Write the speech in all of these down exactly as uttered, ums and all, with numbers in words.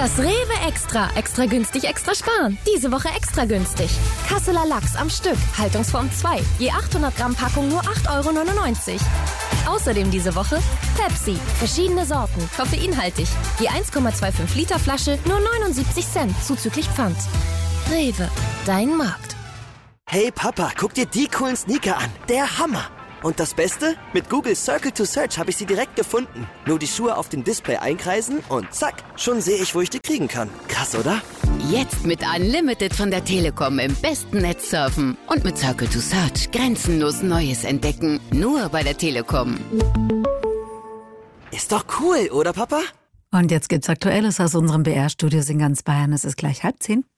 Das Rewe Extra. Extra günstig, extra sparen. Diese Woche extra günstig. Kasseler Lachs am Stück. Haltungsform zwei. Je achthundert Gramm Packung nur acht Euro neunundneunzig. Außerdem diese Woche Pepsi. Verschiedene Sorten. Koffeinhaltig. Je eins Komma fünfundzwanzig Liter Flasche nur neunundsiebzig Cent. Zuzüglich Pfand. Rewe. Dein Markt. Hey Papa, guck dir die coolen Sneaker an. Der Hammer. Und das Beste? Mit Google Circle to Search habe ich sie direkt gefunden. Nur die Schuhe auf dem Display einkreisen und zack, schon sehe ich, wo ich die kriegen kann. Krass, oder? Jetzt mit Unlimited von der Telekom im besten Netz surfen. Und mit Circle to Search grenzenlos Neues entdecken. Nur bei der Telekom. Ist doch cool, oder Papa? Und jetzt gibt's Aktuelles aus unserem B R-Studios in ganz Bayern. Es ist gleich halb zehn.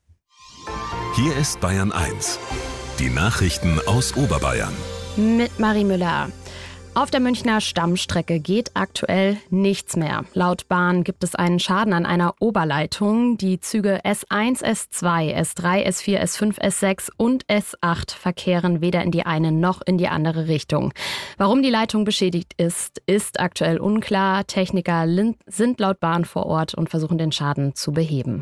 Hier ist Bayern eins. Die Nachrichten aus Oberbayern. Mit Marie Müller. Auf der Münchner Stammstrecke geht aktuell nichts mehr. Laut Bahn gibt es einen Schaden an einer Oberleitung. Die Züge S eins, S zwei, S drei, S vier, S fünf, S sechs und S acht verkehren weder in die eine noch in die andere Richtung. Warum die Leitung beschädigt ist, ist aktuell unklar. Techniker sind laut Bahn vor Ort und versuchen den Schaden zu beheben.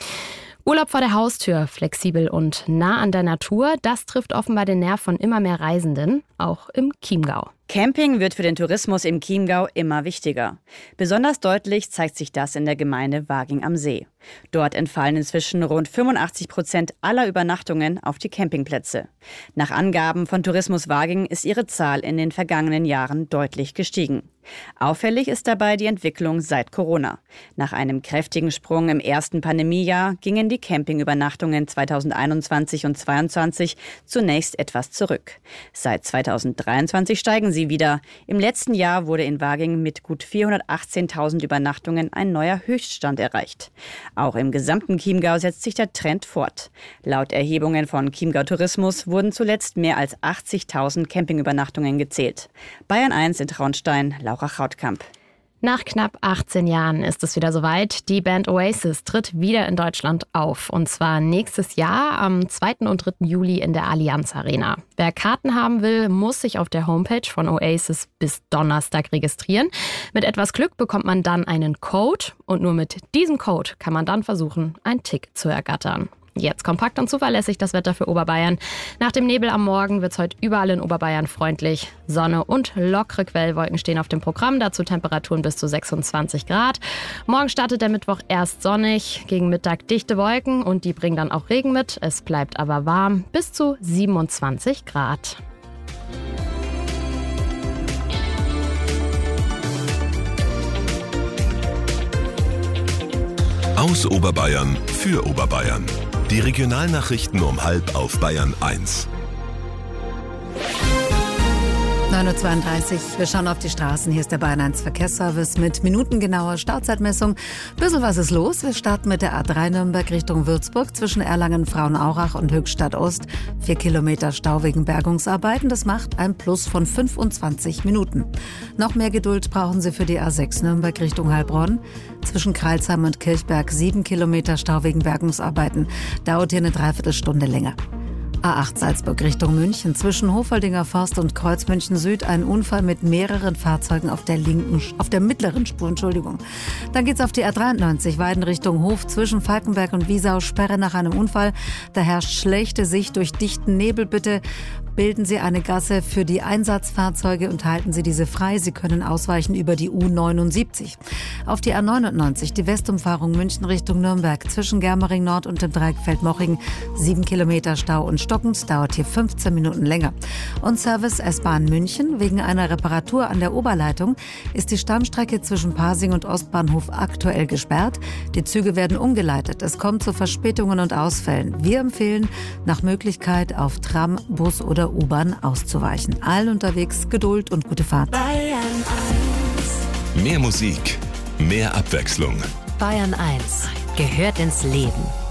Urlaub vor der Haustür, flexibel und nah an der Natur, das trifft offenbar den Nerv von immer mehr Reisenden, auch im Chiemgau. Camping wird für den Tourismus im Chiemgau immer wichtiger. Besonders deutlich zeigt sich das in der Gemeinde Waging am See. Dort entfallen inzwischen rund fünfundachtzig Prozent aller Übernachtungen auf die Campingplätze. Nach Angaben von Tourismus Waging ist ihre Zahl in den vergangenen Jahren deutlich gestiegen. Auffällig ist dabei die Entwicklung seit Corona. Nach einem kräftigen Sprung im ersten Pandemiejahr gingen die Campingübernachtungen zweitausendeinundzwanzig und zweitausendzweiundzwanzig zunächst etwas zurück. Seit zweitausenddreiundzwanzig steigen sie wieder. Im letzten Jahr wurde in Waging mit gut vierhundertachtzehntausend Übernachtungen ein neuer Höchststand erreicht. Auch im gesamten Chiemgau setzt sich der Trend fort. Laut Erhebungen von Chiemgau Tourismus wurden zuletzt mehr als achtzigtausend Campingübernachtungen gezählt. Bayern eins in Traunstein, Laura Krautkamp. Nach knapp achtzehn Jahren ist es wieder soweit. Die Band Oasis tritt wieder in Deutschland auf. Und zwar nächstes Jahr am zweiten und dritten Juli in der Allianz Arena. Wer Karten haben will, muss sich auf der Homepage von Oasis bis Donnerstag registrieren. Mit etwas Glück bekommt man dann einen Code. Und nur mit diesem Code kann man dann versuchen, ein Ticket zu ergattern. Jetzt kompakt und zuverlässig das Wetter für Oberbayern. Nach dem Nebel am Morgen wird es heute überall in Oberbayern freundlich. Sonne und lockere Quellwolken stehen auf dem Programm. Dazu Temperaturen bis zu sechsundzwanzig Grad. Morgen startet der Mittwoch erst sonnig. Gegen Mittag dichte Wolken und die bringen dann auch Regen mit. Es bleibt aber warm bis zu siebenundzwanzig Grad. Aus Oberbayern für Oberbayern. Die Regionalnachrichten um halb auf Bayern eins. neun Uhr zweiunddreißig. Wir schauen auf die Straßen. Hier ist der Bayern eins Verkehrsservice mit minutengenauer Startzeitmessung. Bisschen was ist los. Wir starten mit der A drei Nürnberg Richtung Würzburg zwischen Erlangen, Frauenaurach und Höchstadt Ost. Vier Kilometer Stau wegen Bergungsarbeiten. Das macht ein Plus von fünfundzwanzig Minuten. Noch mehr Geduld brauchen Sie für die A sechs Nürnberg Richtung Heilbronn. Zwischen Kreilsheim und Kirchberg sieben Kilometer Stau wegen Bergungsarbeiten. Dauert hier eine Dreiviertelstunde länger. A acht Salzburg Richtung München. Zwischen Hofaldinger Forst und Kreuz München Süd ein Unfall mit mehreren Fahrzeugen auf der linken, auf der mittleren Spur, Entschuldigung. Dann geht's auf die A dreiundneunzig Weiden Richtung Hof. Zwischen Falkenberg und Wiesau Sperre nach einem Unfall. Da herrscht schlechte Sicht durch dichten Nebel. Bitte bilden Sie eine Gasse für die Einsatzfahrzeuge und halten Sie diese frei. Sie können ausweichen über die U neunundsiebzig. Auf die A neunundneunzig, die Westumfahrung München Richtung Nürnberg. Zwischen Germering Nord und dem Dreieck Feldmoching sieben Kilometer Stau und Stockend. Dauert hier fünfzehn Minuten länger. Und Service S-Bahn München. Wegen einer Reparatur an der Oberleitung ist die Stammstrecke zwischen Pasing und Ostbahnhof aktuell gesperrt. Die Züge werden umgeleitet. Es kommt zu Verspätungen und Ausfällen. Wir empfehlen, nach Möglichkeit auf Tram, Bus oder U-Bahn auszuweichen. Allen unterwegs Geduld und gute Fahrt. Bayern eins. Mehr Musik, mehr Abwechslung. Bayern eins gehört ins Leben.